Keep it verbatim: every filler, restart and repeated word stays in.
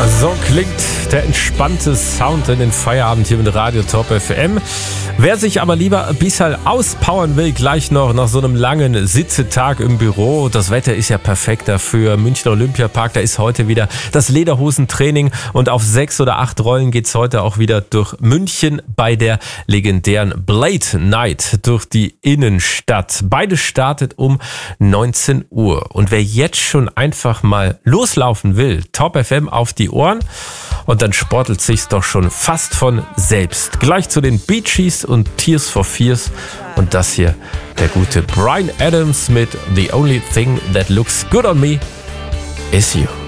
So klingt der entspannte Sound in den Feierabend hier mit Radio Top F M. Wer sich aber lieber ein bisschen auspowern will, gleich noch nach so einem langen Sitzetag im Büro, das Wetter ist ja perfekt dafür. Münchner Olympiapark, da ist heute wieder das Lederhosentraining und auf sechs oder acht Rollen geht's heute auch wieder durch München bei der legendären Blade Night durch die Innenstadt. Beides startet um neunzehn Uhr. Und wer jetzt schon einfach mal loslaufen will, Top F M auf die Ohren und dann sportelt sich's doch schon fast von selbst. Gleich zu den Bee Gees und Tears for Fears und das hier der gute Bryan Adams mit The Only Thing That Looks Good on Me Is You.